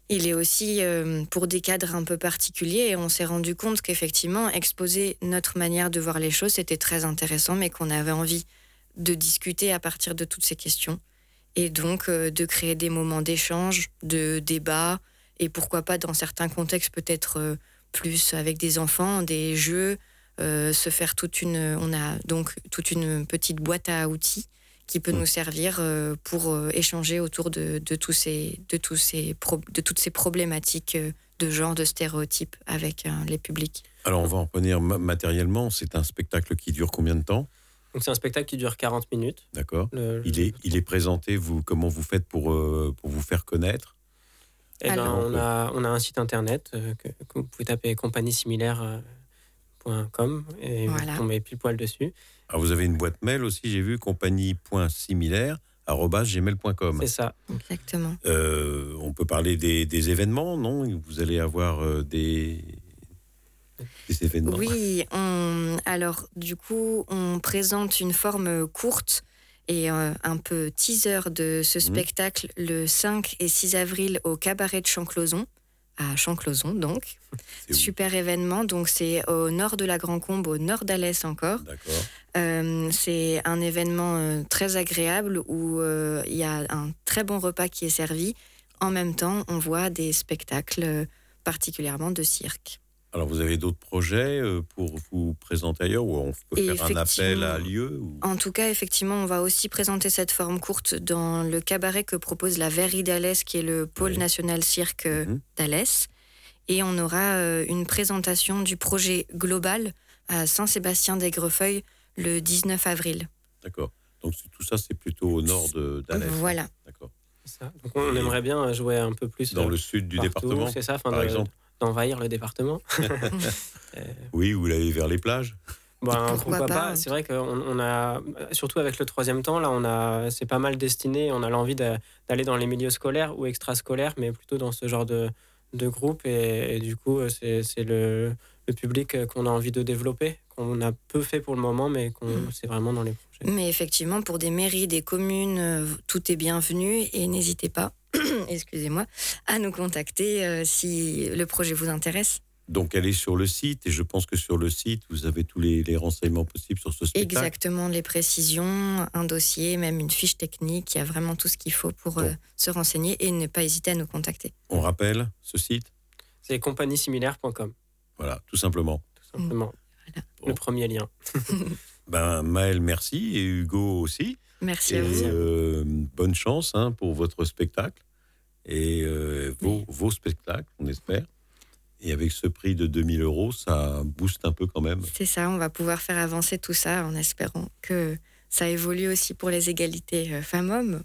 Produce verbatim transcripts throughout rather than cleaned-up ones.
il est aussi euh, pour des cadres un peu particuliers et on s'est rendu compte qu'effectivement, exposer notre manière de voir les choses, c'était très intéressant, mais qu'on avait envie de discuter à partir de toutes ces questions et donc euh, de créer des moments d'échange, de débat et pourquoi pas dans certains contextes peut-être euh, plus avec des enfants, des jeux, euh, se faire toute une... On a donc toute une petite boîte à outils qui peut mmh. nous servir euh, pour euh, échanger autour de, de, tous ces, de, tous ces pro, de toutes ces problématiques euh, de genre, de stéréotypes avec euh, les publics. Alors on va en revenir matériellement, c'est un spectacle qui dure combien de temps ? Donc c'est un spectacle qui dure quarante minutes. D'accord. Le, il, est, il est présenté, vous, comment vous faites pour, euh, pour vous faire connaître ? Eh ben, on, a, on a un site internet euh, que, que vous pouvez taper compagnie similaire point com et voilà. Vous tombez pile poil dessus. Alors vous avez une boîte mail aussi, j'ai vu, compagnie.similaire arobase gmail point com. C'est ça. Exactement. Euh, on peut parler des, des événements, non ? Vous allez avoir euh, des... des événements. Oui, on, alors du coup, on présente une forme courte et euh, un peu teaser de ce spectacle mmh. le cinq et six avril au Cabaret de Champclauson, à Champclauson donc. Super événement, donc c'est au nord de la Grand-Combe, au nord d'Alès encore. D'accord. Euh, c'est un événement euh, très agréable où il euh, y a un très bon repas qui est servi. En même temps, on voit des spectacles euh, particulièrement de cirque. Alors, vous avez d'autres projets pour vous présenter ailleurs ou on peut faire un appel à lieu ou... En tout cas, effectivement, on va aussi présenter cette forme courte dans le cabaret que propose la Verrerie d'Alès, qui est le pôle oui. national cirque mmh. d'Alès. Et on aura une présentation du projet global à Saint-Sébastien-d'Aigrefeuille le dix-neuf avril. D'accord. Donc, tout ça, c'est plutôt au nord de, d'Alès. Voilà. D'accord. C'est ça. Donc, on Et aimerait bien jouer un peu plus... Dans le sud du partout, département, c'est ça, par de, exemple d'envahir le département. euh... Oui, ou aller vers les plages. Bon, pourquoi, pourquoi pas, pas C'est vrai qu'on on a, surtout avec le troisième temps, là, on a, c'est pas mal destiné. On a l'envie de, d'aller dans les milieux scolaires ou extrascolaires, mais plutôt dans ce genre de, de groupe. Et, et du coup, c'est, c'est le, le public qu'on a envie de développer, qu'on a peu fait pour le moment, mais qu'on, mmh. c'est vraiment dans les projets. Mais effectivement, pour des mairies, des communes, tout est bienvenu et n'hésitez pas. excusez-moi, à nous contacter euh, si le projet vous intéresse. Donc, allez sur le site et je pense que sur le site, vous avez tous les, les renseignements possibles sur ce spectacle. Exactement, les précisions, un dossier, même une fiche technique, il y a vraiment tout ce qu'il faut pour euh, se renseigner et ne pas hésiter à nous contacter. On rappelle ce site ? C'est compagnie similaire point com. Voilà, tout simplement. Tout simplement, mmh. voilà. Bon. Le premier lien. ben, Maëlle, merci et Hugo aussi. Merci et, à vous. Euh, bonne chance hein, pour votre spectacle et euh, vos, oui. vos spectacles, on espère. Et avec ce prix de deux mille euros, ça booste un peu quand même. C'est ça, on va pouvoir faire avancer tout ça en espérant que ça évolue aussi pour les égalités femmes-hommes.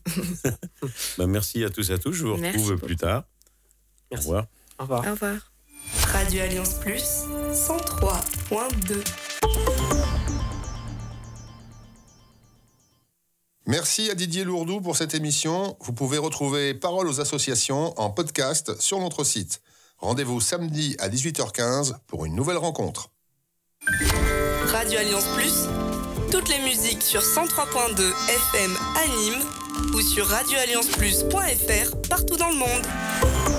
ben, merci à tous et à tous, je vous merci retrouve beaucoup. plus tard. Merci. Au revoir. Au revoir. Au revoir. Radio Alliance Plus, cent trois point deux. Merci à Didier Lourdou pour cette émission. Vous pouvez retrouver Paroles aux associations en podcast sur notre site. Rendez-vous samedi à dix-huit heures quinze pour une nouvelle rencontre. Radio Alliance Plus, toutes les musiques sur cent trois point deux F M à Nîmes ou sur radio alliance plus point f r partout dans le monde.